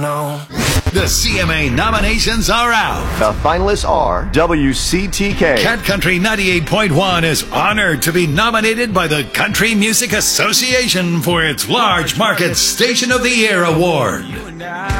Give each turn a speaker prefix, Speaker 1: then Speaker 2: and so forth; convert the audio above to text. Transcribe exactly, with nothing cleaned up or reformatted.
Speaker 1: No.
Speaker 2: The C M A nominations are out.
Speaker 3: The finalists are W C T K.
Speaker 2: Cat Country ninety-eight point one is honored to be nominated by the Country Music Association for its Large Market Station of the Year Award.